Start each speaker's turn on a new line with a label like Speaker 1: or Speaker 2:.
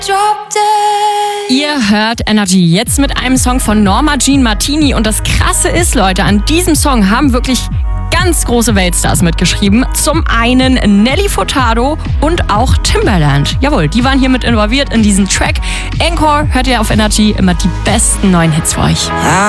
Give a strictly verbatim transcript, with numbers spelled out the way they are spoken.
Speaker 1: Ihr hört Energy jetzt mit einem Song von Norma Jean Martini. Und das Krasse ist, Leute, an diesem Song haben wirklich ganz große Weltstars mitgeschrieben. Zum einen Nelly Furtado und auch Timbaland. Jawohl, die waren hier mit involviert in diesen Track. Encore hört ihr auf Energy immer die besten neuen Hits für euch.